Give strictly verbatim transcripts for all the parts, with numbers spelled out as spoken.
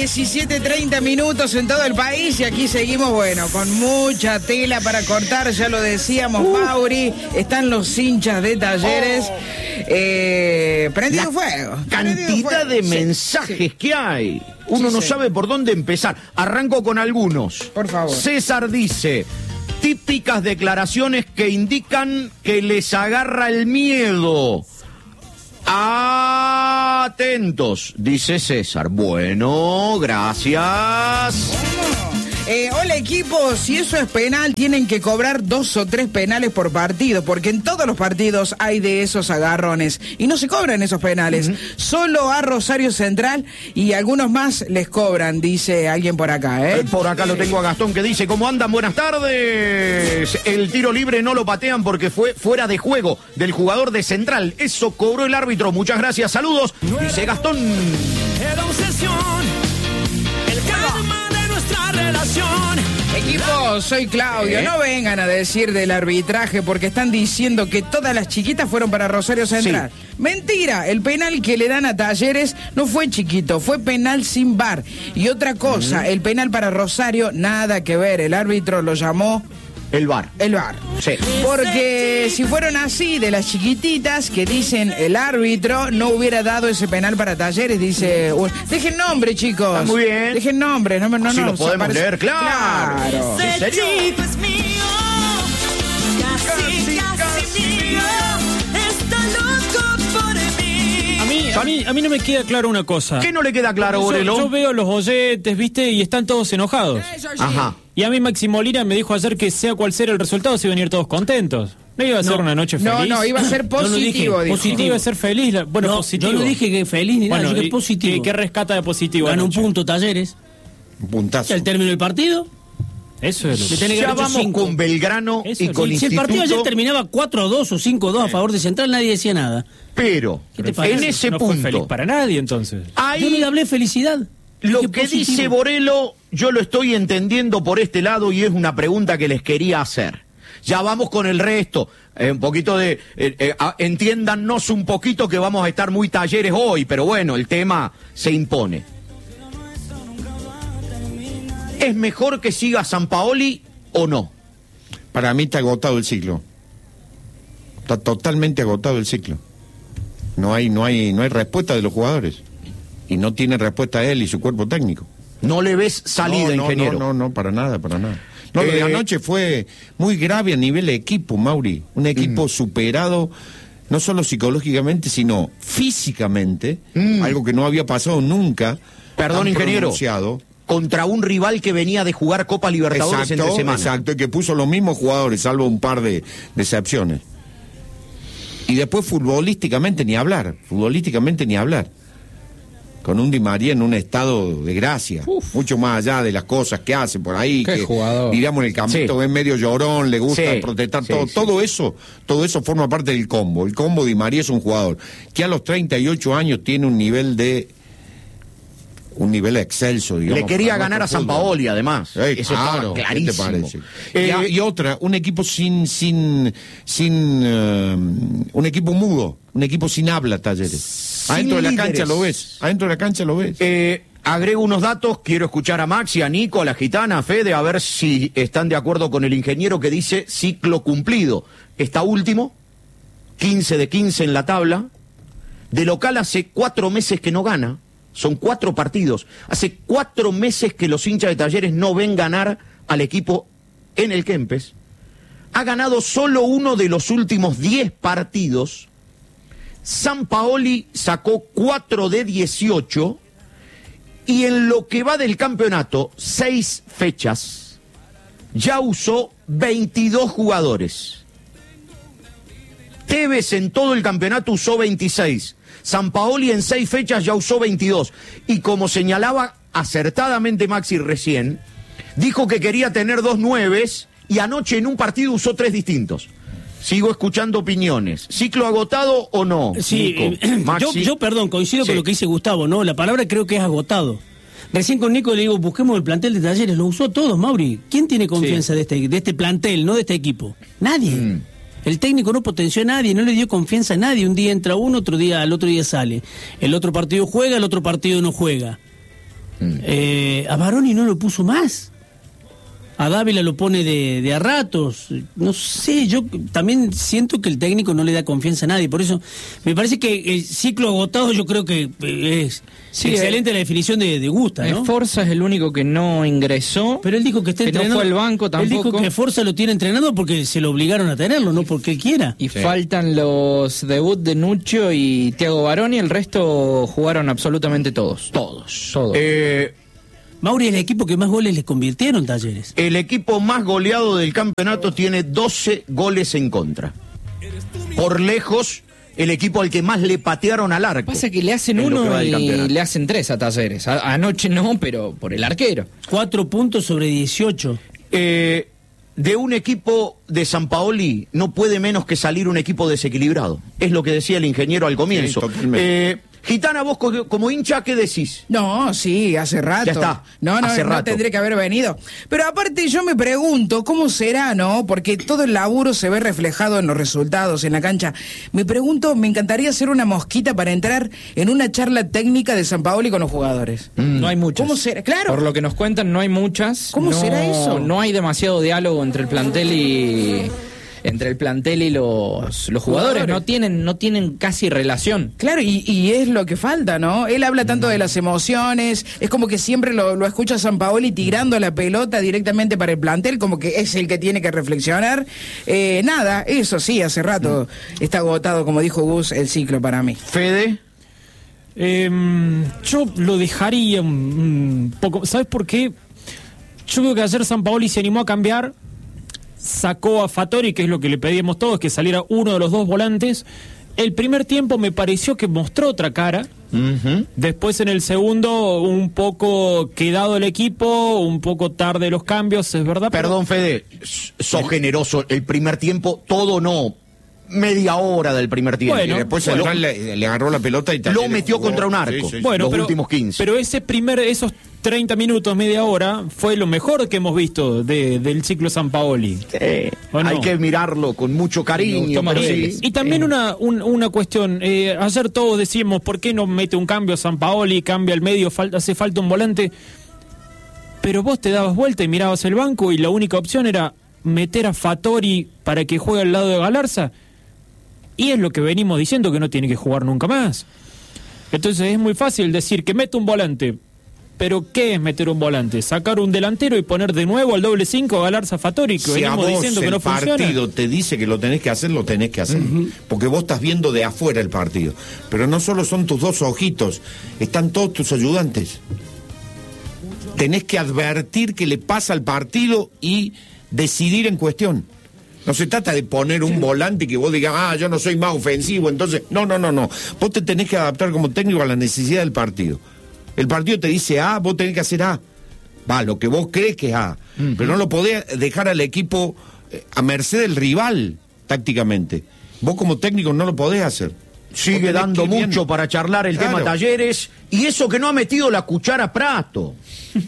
diecisiete treinta minutos en todo el país y aquí seguimos, bueno, con mucha tela para cortar, ya lo decíamos, uh. Mauri, están los hinchas de Talleres, oh. eh, prendido fuego. Cantidad fuego. de mensajes sí, sí. que hay. Uno sí, no sí. sabe por dónde empezar. Arranco con algunos. Por favor. César dice, típicas declaraciones que indican que les agarra el miedo. Atentos, dice César. Bueno, gracias. Eh, hola equipo, si eso es penal, tienen que cobrar dos o tres penales por partido, porque en todos los partidos hay de esos agarrones y no se cobran esos penales. Uh-huh. Solo a Rosario Central y algunos más les cobran, dice alguien por acá. ¿eh? Por acá lo tengo a Gastón que dice, ¿cómo andan? Buenas tardes. El tiro libre no lo patean porque fue fuera de juego del jugador de Central. Eso cobró el árbitro. Muchas gracias, saludos. Dice Gastón. Era obsesión, el karma de nuestra relación. Equipo, soy Claudio. ¿Eh? No vengan a decir del arbitraje porque están diciendo que todas las chiquitas fueron para Rosario Central. Sí. Mentira, el penal que le dan a Talleres no fue chiquito, fue penal sin V A R. Y otra cosa, mm. el penal para Rosario, nada que ver, el árbitro lo llamó... El V A R. El V A R. Sí. Porque si fueron así, de las chiquititas que dicen el árbitro, no hubiera dado ese penal para Talleres, dice... Uh, dejen nombre, chicos. Está muy bien. Dejen nombre. No, no, sí, no, lo podemos aparece... leer, claro. claro. Ese chico es mío. Casi, casi mío. Está loco por mí. A mí, a mí, a mí no me queda claro una cosa. ¿Qué no le queda claro, Borelo? Yo, yo veo los oyentes, ¿viste? Y están todos enojados. Ajá. Y a mí Maxi Molina me dijo ayer que sea cual sea el resultado, se iban a ir todos contentos. ¿No iba a ser no, una noche feliz? No, no, iba a ser positivo. No positivo, iba a ser feliz. La, bueno, no, positivo. Yo no dije que feliz ni nada, bueno, yo que positivo. ¿Qué, qué rescata de positivo? Ganó un punto Talleres. Un puntazo. Al término del partido. Eso es lo que ya vamos cinco. Con Belgrano Eso y con si, Instituto. Si el partido ayer terminaba cuatro a dos o cinco a dos a favor de Central, nadie decía nada. Pero, en ese no punto... fue feliz para nadie, entonces. Ahí, yo no hablé felicidad. Lo que positivo. Dice Borelo, yo lo estoy entendiendo por este lado y es una pregunta que les quería hacer. Ya vamos con el resto. Eh, un poquito de... Eh, eh, entiéndannos un poquito que vamos a estar muy Talleres hoy, pero bueno, el tema se impone. ¿Es mejor que siga Sampaoli o no? Para mí está agotado el ciclo. Está totalmente agotado el ciclo. No hay, no hay, no hay respuesta de los jugadores. Y no tiene respuesta él y su cuerpo técnico. ¿No le ves salida, no, no, ingeniero? No, no, no, para nada, para nada. No, eh... lo de anoche fue muy grave a nivel de equipo, Mauri. Un equipo mm. superado, no solo psicológicamente, sino físicamente. Mm. Algo que no había pasado nunca. Perdón, ingeniero. Contra un rival que venía de jugar Copa Libertadores exacto, entre semana. Exacto, y que puso los mismos jugadores, salvo un par de decepciones. Y después futbolísticamente ni hablar, futbolísticamente ni hablar. Con un Di María en un estado de gracia, Uf. mucho más allá de las cosas que hace por ahí, Qué que jugador. digamos en el campito sí. es medio llorón, le gusta sí. protestar, sí, todo, sí. todo eso, todo eso forma parte del combo. El combo Di María es un jugador que a los treinta y ocho años tiene un nivel de un nivel excelso, digamos. Le quería ganar a Sampaoli, además. Eh, Eso claro, clarísimo. ¿Qué te parece? Eh, y, y otra, un equipo sin, sin, sin, uh, un equipo mudo, un equipo sin habla, Talleres. Adentro de la cancha lo ves, adentro de la cancha lo ves. Eh, agrego unos datos, quiero escuchar a Maxi, a Nico, a la Gitana, a Fede, a ver si están de acuerdo con el ingeniero que dice ciclo cumplido. Está último, quince de quince en la tabla, de local hace cuatro meses que no gana. Son cuatro partidos. Hace cuatro meses que los hinchas de Talleres no ven ganar al equipo en el Kempes. Ha ganado solo uno de los últimos diez partidos. Sampaoli sacó cuatro de dieciocho. Y en lo que va del campeonato, seis fechas, ya usó veintidós jugadores. Tevez en todo el campeonato usó veintiséis. Sampaoli en seis fechas ya usó veintidós. Y como señalaba acertadamente Maxi recién, dijo que quería tener dos nueves y anoche en un partido usó tres distintos. Sigo escuchando opiniones. ¿Ciclo agotado o no? Sí, eh, yo, yo, perdón, coincido sí. con lo que dice Gustavo, ¿no? La palabra creo que es agotado. Recién con Nico le digo, busquemos el plantel de Talleres. Lo usó todos, Mauri. ¿Quién tiene confianza sí. de, este, de este plantel, no de este equipo? Nadie. Mm. El técnico no potenció a nadie, no le dio confianza a nadie. Un día entra uno, otro día, al otro día sale. El otro partido juega, el otro partido no juega. Mm. Eh, a Baroni no lo puso más. A Dávila lo pone de, de a ratos. No sé, yo también siento que el técnico no le da confianza a nadie. Por eso me parece que el ciclo agotado yo creo que es sí, excelente eh, la definición de, de Gusta, ¿no? Forza es el único que no ingresó. Pero él dijo que está que entrenando. No fue al banco tampoco. Él dijo que Forza lo tiene entrenando porque se lo obligaron a tenerlo, no porque él quiera. Y sí. faltan los debut de Nuccio y Thiago Baroni. El resto jugaron absolutamente todos. Todos. Todos. Eh... Mauri es el equipo que más goles le convirtieron, Talleres. El equipo más goleado del campeonato tiene doce goles en contra. Por lejos, el equipo al que más le patearon al arco. Pasa que le hacen uno y le hacen tres a Talleres. A, anoche no, pero por el arquero. Cuatro puntos sobre dieciocho. Eh, de un equipo de Sampaoli no puede menos que salir un equipo desequilibrado. Es lo que decía el ingeniero al comienzo. Sí, eh, Gitana, vos como hincha, ¿qué decís? No, sí, hace rato. Ya está. No, no, hace no rato. tendría que haber venido. Pero aparte yo me pregunto, ¿cómo será, no? Porque todo el laburo se ve reflejado en los resultados, en la cancha. Me pregunto, me encantaría hacer una mosquita para entrar en una charla técnica de Sampaoli con los jugadores. Mm. No hay muchas. ¿Cómo será? Claro. Por lo que nos cuentan, no hay muchas. ¿Cómo no, será eso? No hay demasiado diálogo entre el plantel y... entre el plantel y los, los jugadores, jugadores. no tienen no tienen casi relación. Claro, y, y es lo que falta, ¿no? Él habla tanto de las emociones, es como que siempre lo, lo escucha Sampaoli tirando la pelota directamente para el plantel, como que es el que tiene que reflexionar. Eh, nada, eso sí, hace rato está agotado, como dijo Gus, el ciclo para mí. Fede. Eh, yo lo dejaría un, un poco. ¿Sabes por qué? Yo creo que ayer Sampaoli se animó a cambiar. Sacó a Fattori, que es lo que le pedíamos todos, que saliera uno de los dos volantes. El primer tiempo me pareció que mostró otra cara. Uh-huh. Después en el segundo, un poco quedado el equipo, un poco tarde los cambios, es verdad. Perdón, pero... Fede, sos generoso. El primer tiempo, todo no. Media hora del primer tiempo. Bueno, y después bueno, le, le agarró la pelota y lo metió jugó. Contra un arco. Sí, sí, sí. Bueno, los pero, últimos quince. Pero ese primer, esos treinta minutos, media hora, fue lo mejor que hemos visto de, del ciclo Sampaoli. Sí. No? Hay que mirarlo con mucho cariño. Sí. Y también sí. una, un, una cuestión. Eh, ayer todos decíamos, ¿por qué no mete un cambio Sampaoli? Cambia el medio, falta, hace falta un volante. Pero vos te dabas vuelta y mirabas el banco y la única opción era meter a Fattori para que juegue al lado de Galarza. Y es lo que venimos diciendo, que no tiene que jugar nunca más. Entonces es muy fácil decir que mete un volante. Pero ¿qué es meter un volante? Sacar un delantero y poner de nuevo al doble cinco a Galarza Fattori, que si venimos a vos diciendo que no funciona. el partido te dice que lo tenés que hacer, lo tenés que hacer. Uh-huh. Porque vos estás viendo de afuera el partido. Pero no solo son tus dos ojitos, están todos tus ayudantes. Tenés que advertir qué le pasa al partido y decidir en cuestión. No se trata de poner un volante y que vos digas, ah, yo no soy más ofensivo, entonces... No, no, no, no. Vos te tenés que adaptar como técnico a la necesidad del partido. El partido te dice A, vos tenés que hacer A. Va, lo que vos crees que es A. Uh-huh. Pero no lo podés dejar al equipo a merced del rival, tácticamente. Vos como técnico no lo podés hacer. Sigue dando mucho bien. Para charlar el claro. tema Talleres. Y eso que no ha metido la cuchara Prato.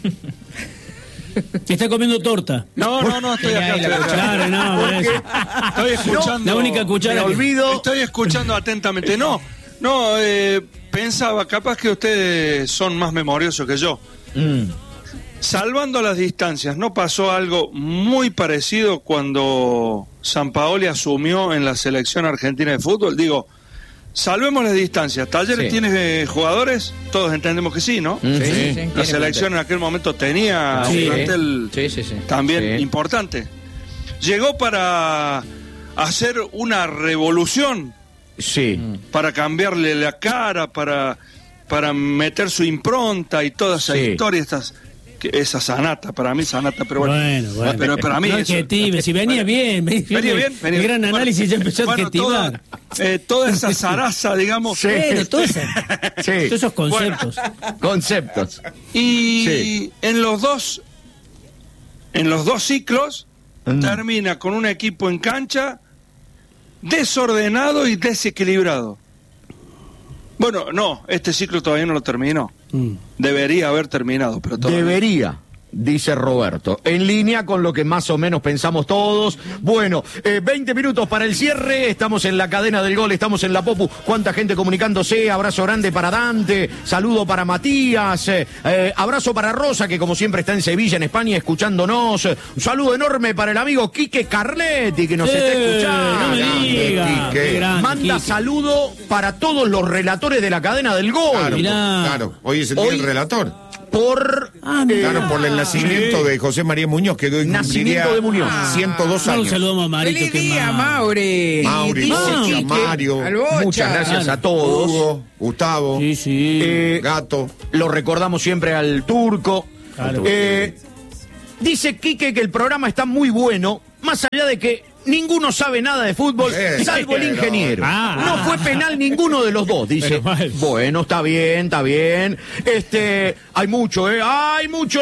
Está comiendo torta. No, no, no, estoy acá. Estoy claro, no, estoy escuchando. La única cuchara. Me olvido. Estoy escuchando atentamente. No, no, eh, pensaba, capaz que ustedes son más memoriosos que yo. Mm. Salvando las distancias, ¿no pasó algo muy parecido cuando Sampaoli asumió en la selección argentina de fútbol? Digo, salvemos las distancias. ¿Talleres sí. tiene eh, jugadores? Todos entendemos que sí, ¿no? Sí, sí, sí, sí. La selección en aquel momento tenía sí, un plantel sí, sí, sí. también sí. importante. Llegó para hacer una revolución. Sí. Para cambiarle la cara, para, para meter su impronta y toda esa sí. historia, estas... Esa Sanata, para mí Sanata, pero bueno, bueno, bueno. pero para mí no eso, adjetive, si venía bien, venía, venía bien, venía el gran bien. análisis bueno, ya empezó a adjetivar. Toda, eh, toda esa zaraza, digamos, sí. bueno, todo esa, sí. todos esos conceptos, bueno. conceptos. Y sí. en los dos, en los dos ciclos mm. termina con un equipo en cancha desordenado y desequilibrado. Bueno, no, este ciclo todavía no lo terminó. Mm. Debería haber terminado, pero todavía. Debería. dice Roberto. En línea con lo que más o menos pensamos todos. Bueno, eh, veinte minutos para el cierre. Estamos en la cadena del gol, estamos en la Popu. Cuánta gente comunicándose. Abrazo grande para Dante. Saludo para Matías. Eh, eh, abrazo para Rosa, que como siempre está en Sevilla, en España, escuchándonos. Un saludo enorme para el amigo Quique Carletti, que nos eh, está escuchando. No me diga. Quique. Grande, Manda Quique. saludo para todos los relatores de la cadena del gol. Claro, Mirá. claro, hoy es el día Hoy- del relator. Por Ah, eh, Claro, por el nacimiento de José María Muñoz, que hoy Nacimiento cumpliría de Muñoz. ciento dos No, un años. saludo a Marito. ¡Feliz que día, más- Mauri! Mauri, dice Bocha, Quique, Mario, al Bocha. muchas gracias Claro. a todos. Hugo, Gustavo, Sí, sí. Eh, Gato. Lo recordamos siempre al turco. Claro. Eh, dice Quique que el programa está muy bueno, más allá de que ninguno sabe nada de fútbol, Eh, salvo el pero- ingeniero. Ah. No fue penal ninguno de los dos, dice. Menos mal. Bueno, está bien, está bien. Este, hay mucho, ¿eh? Hay mucho.